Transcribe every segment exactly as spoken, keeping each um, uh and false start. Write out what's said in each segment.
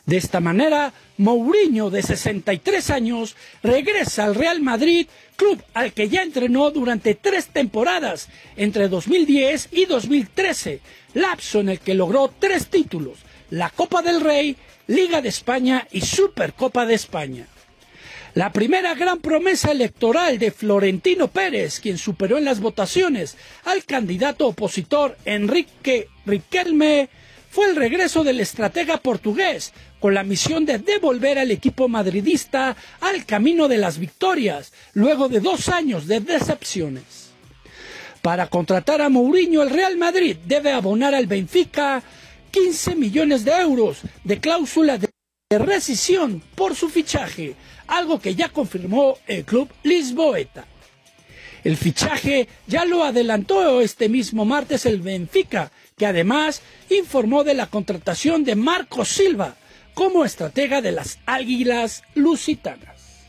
De esta manera, Mourinho, de sesenta y tres años, regresa al Real Madrid, club al que ya entrenó durante tres temporadas, entre dos mil diez y dos mil trece, lapso en el que logró tres títulos, la Copa del Rey, Liga de España y Supercopa de España. La primera gran promesa electoral de Florentino Pérez, quien superó en las votaciones al candidato opositor Enrique Riquelme, fue el regreso del estratega portugués, con la misión de devolver al equipo madridista al camino de las victorias, luego de dos años de decepciones. Para contratar a Mourinho, el Real Madrid debe abonar al Benfica quince millones de euros de cláusula de rescisión por su fichaje, algo que ya confirmó el club lisboeta. El fichaje ya lo adelantó este mismo martes el Benfica, que además informó de la contratación de Marco Silva como estratega de las Águilas Lusitanas.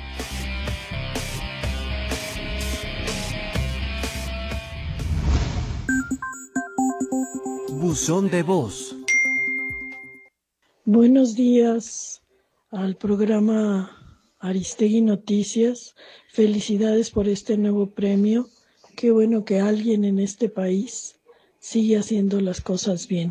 Buzón de voz. Buenos días al programa Aristegui Noticias. Felicidades por este nuevo premio. Qué bueno que alguien en este país sigue haciendo las cosas bien.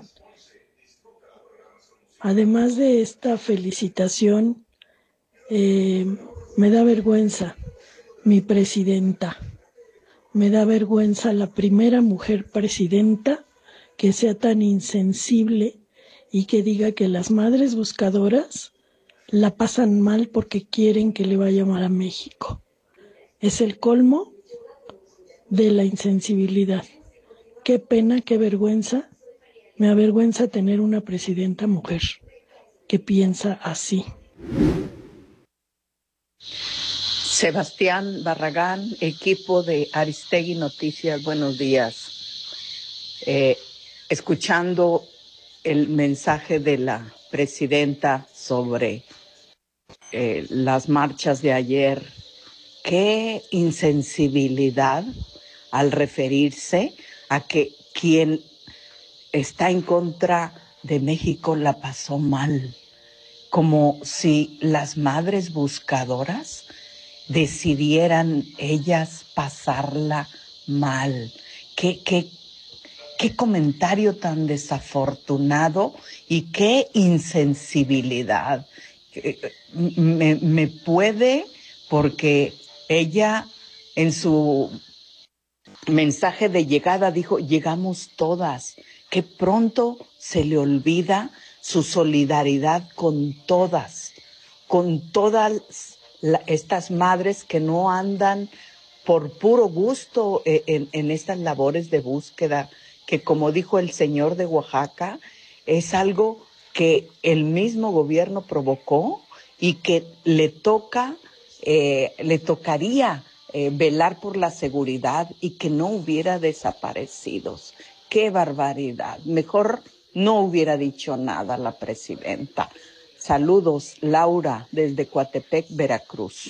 Además de esta felicitación, eh, me da vergüenza mi presidenta. Me da vergüenza la primera mujer presidenta que sea tan insensible y que diga que las madres buscadoras la pasan mal porque quieren que le vaya mal a México. Es el colmo de la insensibilidad. Qué pena, qué vergüenza. Me avergüenza tener una presidenta mujer que piensa así. Sebastián Barragán, equipo de Aristegui Noticias, buenos días. Eh, escuchando el mensaje de la presidenta sobre eh, las marchas de ayer, qué insensibilidad al referirse a que quien está en contra de México la pasó mal, como si las madres buscadoras decidieran ellas pasarla mal. Qué, qué, qué comentario tan desafortunado y qué insensibilidad. Me, me puede, porque ella en su mensaje de llegada dijo, llegamos todas. Que pronto se le olvida su solidaridad con todas, con todas la, estas madres que no andan por puro gusto en, en estas labores de búsqueda, que como dijo el señor de Oaxaca, es algo que el mismo gobierno provocó y que le toca, eh, le tocaría eh, velar por la seguridad y que no hubiera desaparecidos. ¡Qué barbaridad! Mejor no hubiera dicho nada la presidenta. Saludos, Laura, desde Coatepec, Veracruz.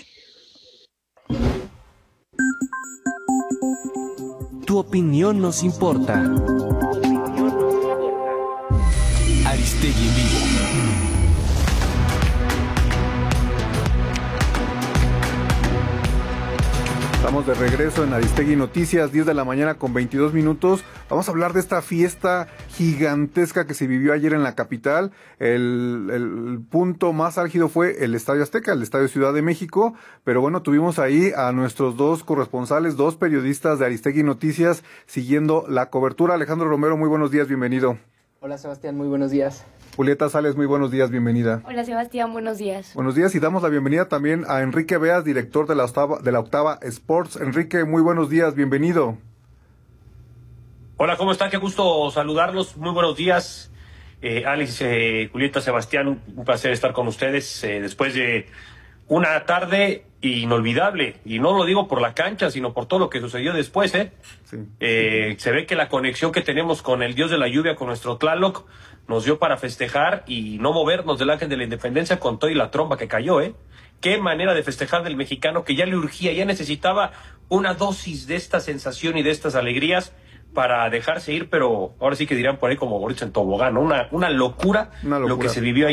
Tu opinión nos importa. Aristegui en vivo. Estamos de regreso en Aristegui Noticias, diez de la mañana con veintidós minutos. Vamos a hablar de esta fiesta gigantesca que se vivió ayer en la capital. El, el punto más álgido fue el Estadio Azteca, el Estadio Ciudad de México. Pero bueno, tuvimos ahí a nuestros dos corresponsales, dos periodistas de Aristegui Noticias siguiendo la cobertura. Alejandro Romero, muy buenos días, bienvenido. Hola Sebastián, muy buenos días. Julieta Sales, muy buenos días, bienvenida. Hola Sebastián, buenos días. Buenos días y damos la bienvenida también a Enrique Beas, director de la Octava, de la Octava Sports. Enrique, muy buenos días, bienvenido. Hola, ¿cómo están? Qué gusto saludarlos, muy buenos días. Eh, Alex, eh, Julieta, Sebastián, un placer estar con ustedes eh, después de una tarde inolvidable. Y no lo digo por la cancha, sino por todo lo que sucedió después. ¿eh? Sí. Eh, se ve que la conexión que tenemos con el Dios de la lluvia, con nuestro Tlaloc, nos dio para festejar y no movernos del Ángel de la Independencia con todo y la tromba que cayó, ¿eh? Qué manera de festejar del mexicano que ya le urgía, ya necesitaba una dosis de esta sensación y de estas alegrías para dejarse ir, pero ahora sí que dirán por ahí como gorritos en tobogán, ¿no? Una, una locura, una locura lo que se vivió ayer.